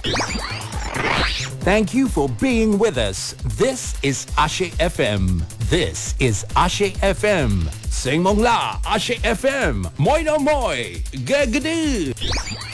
Thank you for being with us. This is Ashe FM. This is Ashe FM. Sing mong la, Ashe FM. Moy no moy. Gagadu.